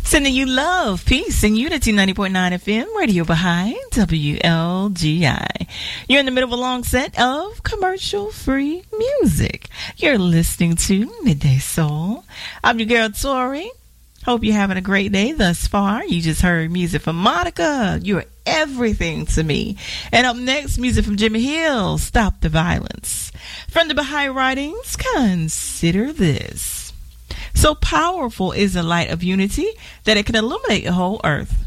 Sending you love, peace, and unity. 90.9 FM, Radio Baha'i, WLGI. You're in the middle of a long set of commercial-free music. You're listening to Midday Soul. I'm your girl, Tori. Hope you're having a great day thus far. You just heard music from Monica. You're everything to me. And up next, music from Jimmy Hill, Stop the Violence. From the Baha'i Writings, consider this. So powerful is the light of unity that it can illuminate the whole earth.